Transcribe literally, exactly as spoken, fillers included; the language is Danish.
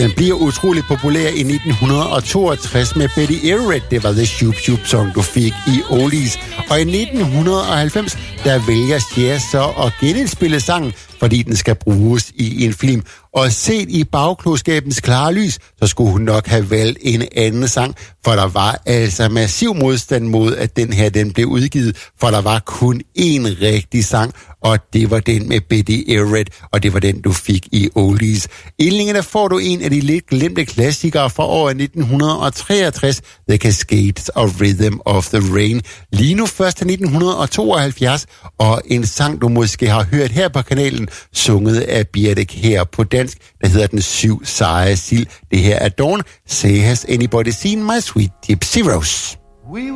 Den bliver utrolig populær i nitten toogtres med Betty Everett. Det var The Shoop Shoop Song, du fik i Oldies. Og i nitten halvfems, der vælger Cher så at genindspille sangen, fordi den skal bruges i en film. Og set i bagklogskabens klare lys, så skulle hun nok have valgt en anden sang, for der var altså massiv modstand mod, at den her den blev udgivet, for der var kun én rigtig sang, og det var den med Betty Everett, og det var den, du fik i Oldies. Endelig der får du en af de lidt glemte klassikere fra året nitten treogtres, The Cascades of Rhythm of the Rain. Lige nu først til nitten tooghalvfjerds, og en sang, du måske har hørt her på kanalen, sunget af Birte her på dansk, der hedder Den Syv Seje Sild. Det her er Dawn. Say, has anybody seen my sweet Gypsy Rose?